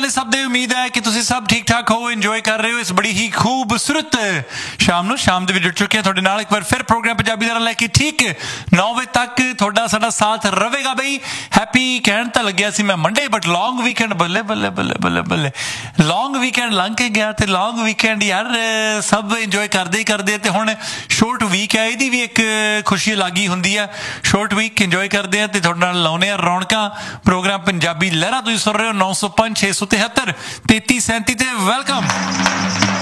ने सब दे उम्मीद है कि तुसीं सब ठीक ठाक हो इंजॉय कर रहे हो इस बड़ी ही खूबसूरत शाम दे जुड़ चुके हैं थोड़े नाल एक बार फिर प्रोग्राम पंजाबी दा लैके ठीक 9 बजे तक थोड़ा साडा साथ रहेगा बई हैप्पी कहण तां लग्या सी मैं मंडे बट लॉन्ग वीकेंड बल्ले बल्ले बल्ले बल्ले बल्ले लॉन्ग वीकेंड लंघ के गया ते लॉन्ग वीकेंड यार सब इंजॉय करदे ही करदे ते हुण शॉर्ट वीक है इहदी भी एक खुशी लागी हुंदी है शॉर्ट वीक इंजॉय करदे हैं ते थोड़े नाल लाउने आ रौनकां प्रोग्राम पंजाबी लहरा तुसीं सुन रहे हो 905 673 33 37 ते वेलकम